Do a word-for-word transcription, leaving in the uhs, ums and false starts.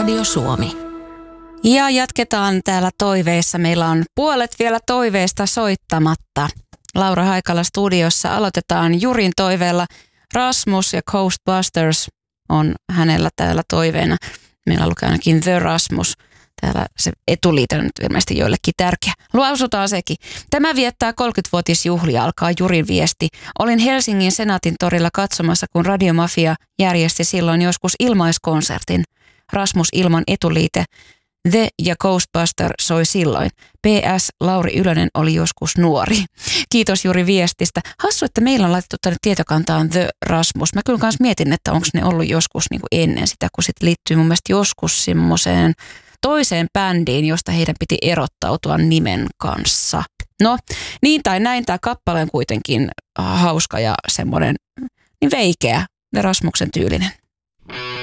Radio Suomi. Ja jatketaan täällä toiveissa. Meillä on puolet vielä toiveista soittamatta. Laura Haikala studiossa. Aloitetaan Jurin toiveella. Rasmus ja Ghostbusters on hänellä täällä toiveena. Meillä lukee ainakin The Rasmus. Täällä se etuliite on nyt ilmeisesti joillekin tärkeä. Lausutaan sekin. Tämä viettää kolmekymmenvuotisjuhlia, alkaa Jurin viesti. Olin Helsingin Senaatin torilla katsomassa, kun Radiomafia järjesti silloin joskus ilmaiskonsertin. Rasmus ilman etuliite. The ja Ghostbuster soi silloin. P S. Lauri Ylönen oli joskus nuori. Kiitos Juri viestistä. Hassu, että meillä on laitettu tänne tietokantaan The Rasmus. Mä kyllä kans mietin, että onko ne ollut joskus niin kuin ennen sitä, kun sit liittyy mun mielestä joskus semmoiseen toiseen bändiin, josta heidän piti erottautua nimen kanssa. No, niin tai näin, tämä kappale on kuitenkin hauska ja semmoinen niin veikeä, The Rasmuksen tyylinen.